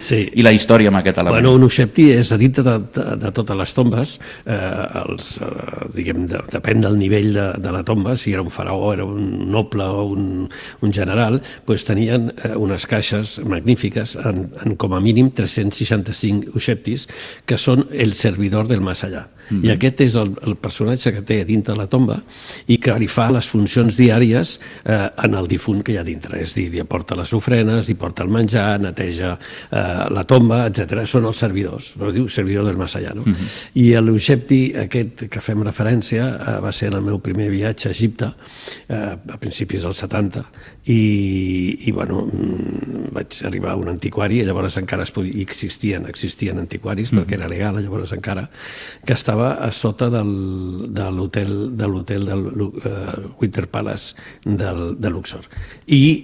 i la història amb aquest element. Bueno, un uxepti és a dintre de totes les tombes, diguem, depèn del nivell de la tomba, si era un faraó, era un noble o un general, doncs tenien unes caixes magnífiques en com a mínim 365 uxeptis, que són el servidor del més allà. I aquest és el personatge que té dintre la tomba i que li fa les funcions diàries en el difunt que hi ha dintre. És a dir, li porta les ofrenes, li porta el menjar, neteja la tomba, etc. Són els servidors, es diu servidor del més allà. No? I l'uxepti aquest que fem referència va ser el meu primer viatge a Egipte a principis dels 70 i bueno, vaig arribar a un antiquari, llavors encara existien antiquaris perquè era legal, llavors encara, que estava a sota de l'hotel del Winter Palace de Luxor. I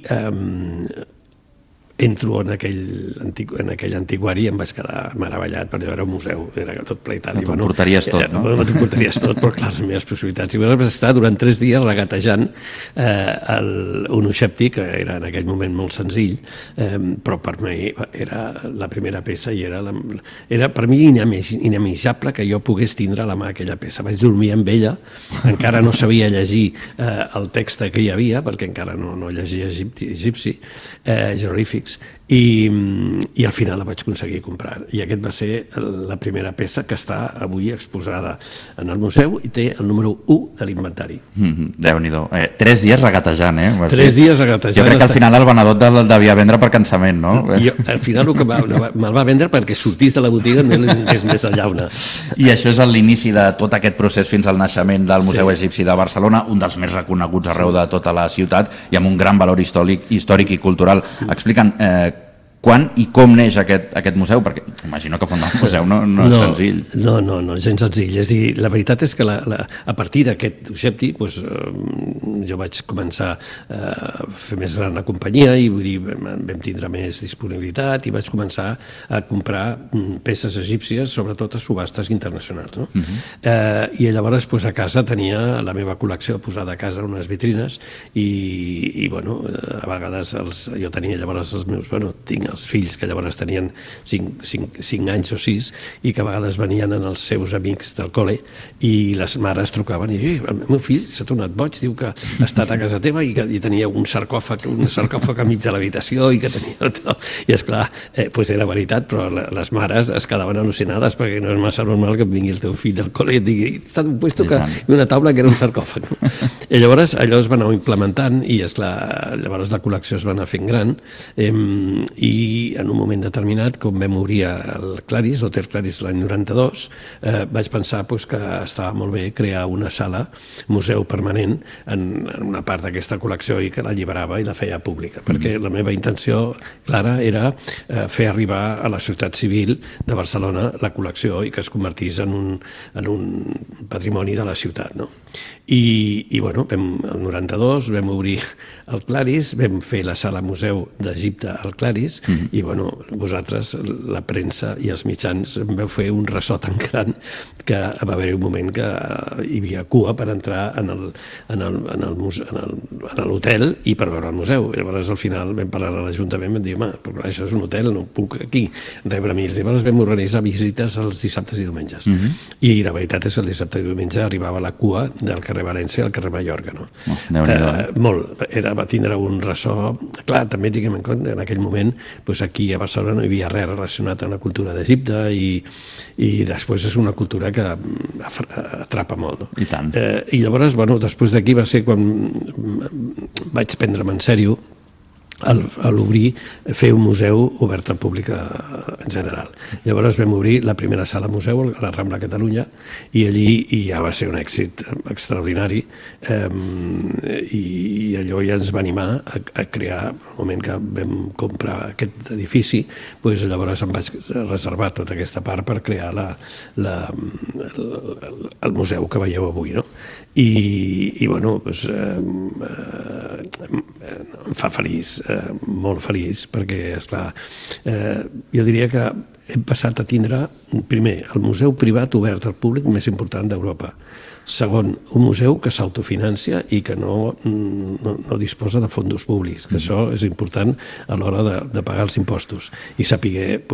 entro en aquell antiquari i em vaig quedar meravellat, perquè era un museu, era tot ple i tal. T'ho portaries tot, no? T'ho portaries tot, però clar, les meves possibilitats. I vaig estar durant 3 dies regatejant un uxepti, que era en aquell moment molt senzill, però per mi era la primera peça i era per mi inimaginable que jo pogués tindre a la mà aquella peça. Vaig dormir amb ella, encara no sabia llegir el text que hi havia, perquè encara no llegia egipci, jeroglífic, i al final la vaig aconseguir comprar. I aquest va ser la primera peça que està avui exposada en el museu i té el número 1 de l'inventari. Déu-n'hi-do. 3 dies regatejant, 3 dies regatejant. Jo crec que al final el venedor el devia vendre per cansament, no? Al final me'l va vendre perquè sortís de la botiga i no li donés més la llauna. I això és l'inici de tot aquest procés fins al naixement del Museu Egipci de Barcelona, un dels més reconeguts arreu de tota la ciutat i amb un gran valor històric i cultural. Explica'm quan i com neix aquest museu? Perquè imagino que fundar un museu no és senzill. No, gens senzill. És a dir, la veritat és que a partir d'aquest uxepti jo vaig començar a fer més gran la companyia i vull dir, vam tindre més disponibilitat i vaig començar a comprar peces egípcies, sobretot a subhastes internacionals. I llavors a casa tenia la meva col·lecció posada a casa en unes vitrines i a vegades jo tenia llavors els meus, tinc els fills que llavors tenien 5 anys o 6 i que a vegades venien en els seus amics del col·le i les mares trucaven i el meu fill s'ha tornat boig, diu que ha estat a casa teva i tenia un sarcòfag enmig de l'habitació i que tenia tot. I esclar, era veritat, però les mares es quedaven al·lucinades perquè no és massa normal que vingui el teu fill del col·le i et digui està un puesto que una taula que era un sarcòfag. I llavors allò es va anar implementant i esclar, llavors la col·lecció es va anar fent gran i en un moment determinat, quan vam obrir el Claris, l'Hotel Claris l'any 92, vaig pensar que estava molt bé crear una sala museu permanent en una part d'aquesta col·lecció i que l'alliberava i la feia pública, perquè la meva intenció clara era fer arribar a la societat civil de Barcelona la col·lecció i que es convertís en un patrimoni de la ciutat. I el 92 vam obrir el Claris, vam fer la sala museu d'Egipte al Claris i vosaltres, la premsa i els mitjans, vau fer un ressò tan gran que va haver un moment que hi havia cua per entrar en l'hotel i per veure el museu. Llavors al final vam parlar a l'Ajuntament i vam dir, però això és un hotel, no puc aquí rebre amics. Llavors vam organitzar visites els dissabtes i diumenges. I la veritat és que el dissabte i diumenge arribava la cua del carrer València al carrer Mallorca. Molt. Va tindre un ressò. Clar, també diguem en compte, en aquell moment, aquí a Barcelona no hi havia res relacionat amb la cultura d'Egipte i després és una cultura que atrapa molt. I tant. I llavors, després d'aquí va ser quan vaig prendre'm en sèrio a l'obrir, fer un museu obert al públic en general. Llavors vam obrir la primera sala museu a la Rambla Catalunya i allí ja va ser un èxit extraordinari i allò ja ens va animar a crear, el moment que vam comprar aquest edifici, llavors em vaig reservar tota aquesta part per crear el museu que veieu avui. I em fa feliç, molt feliç, perquè, esclar, jo diria que hem passat a tindre, primer, el museu privat obert al públic més important d'Europa. Segon, un museu que s'autofinancia i que no disposa de fons públics, que això és important a l'hora de pagar els impostos i saber